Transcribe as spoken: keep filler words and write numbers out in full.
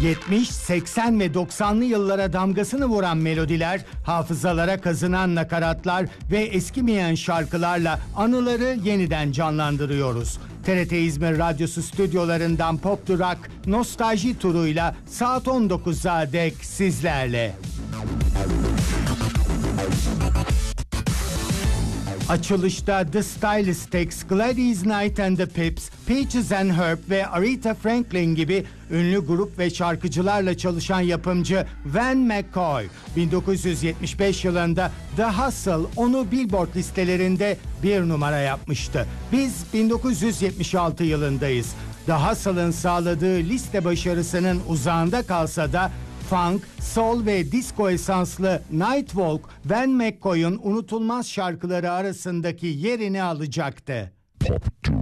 yetmiş, seksen ve doksanlı yıllara damgasını vuran melodiler, hafızalara kazınan nakaratlar ve eskimeyen şarkılarla anıları yeniden canlandırıyoruz. T R T İzmir Radyosu stüdyolarından Pop Durak nostalji turuyla saat on dokuza dek sizlerle. Açılışta The Stylistics, Gladys Knight and the Pips, Peaches and Herb ve Aretha Franklin gibi ünlü grup ve şarkıcılarla çalışan yapımcı Van McCoy, bin dokuz yüz yetmiş beş yılında The Hustle onu Billboard listelerinde bir numara yapmıştı. Biz bin dokuz yüz yetmiş altı yılındayız. The Hustle'ın sağladığı liste başarısının uzağında kalsa da funk, soul ve disco esanslı Nightwalk, Van McCoy'un unutulmaz şarkıları arasındaki yerini alacaktı. Pop